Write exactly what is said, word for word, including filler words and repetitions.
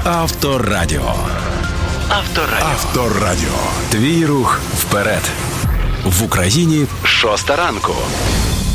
Авторадіо. Авторадіо. Авторадіо. Твій рух вперед. В Україні шоста ранку.